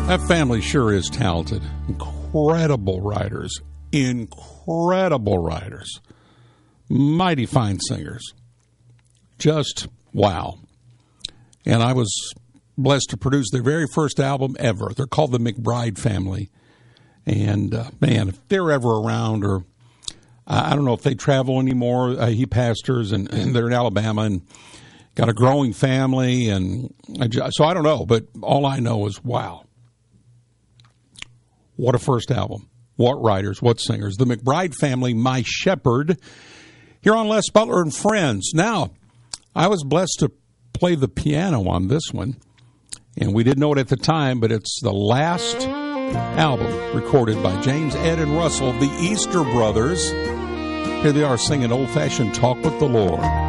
That family sure is talented. Incredible writers. Incredible writers. Mighty fine singers. Just wow. And I was blessed to produce their very first album ever. They're called the McBride Family. And, man, if they're ever around, or I don't know if they travel anymore. He pastors, and they're in Alabama and got a growing family. And so I don't know, but all I know is, wow. What a first album. What writers, what singers. The McBride Family, My Shepherd, here on Les Butler and Friends. Now, I was blessed to play the piano on this one, and we didn't know it at the time, but it's the last album recorded by James, Ed, and Russell, the Easter Brothers. Here they are singing Old-Fashioned Talk with the Lord.